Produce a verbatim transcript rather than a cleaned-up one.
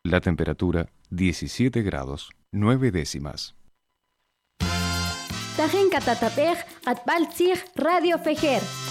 La temperatura diecisiete grados nueve décimas. Tajen Catatapej, Atbaltzig, Radio Fejer.